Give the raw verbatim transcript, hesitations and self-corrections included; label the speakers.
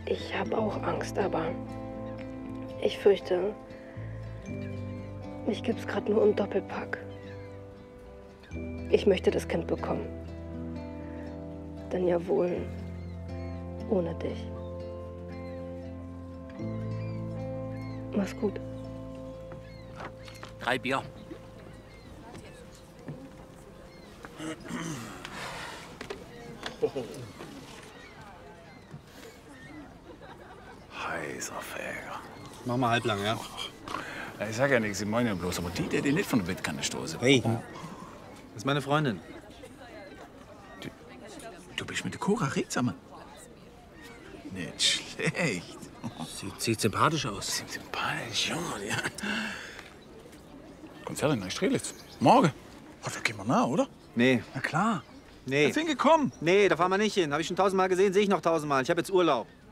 Speaker 1: Ich habe auch Angst, aber ich fürchte, mich gibt's gerade nur im Doppelpack. Ich möchte das Kind bekommen. Dann ja wohl ohne dich. Mach's gut.
Speaker 2: Drei Bier.
Speaker 3: Heißer Fäger.
Speaker 4: Mach mal halblang, ja?
Speaker 3: Ich sag ja nichts, ich meine ja bloß, aber die, der die nicht von der Bettkante stoßen.
Speaker 4: Hey, das ist meine Freundin.
Speaker 3: Du, du bist mit der Cora zusammen? Nicht schlecht.
Speaker 4: Sieht, sieht sympathisch aus.
Speaker 3: Sieht sympathisch, ja, ja. Konzert in Neustrelitz. Morgen. Oh, da gehen wir nach, oder?
Speaker 4: Nee.
Speaker 3: Na klar.
Speaker 4: Nee.
Speaker 3: Ich bin gekommen.
Speaker 4: Nee, da fahren wir nicht hin. Habe ich schon tausendmal gesehen, sehe ich noch tausendmal. Ich habe jetzt Urlaub.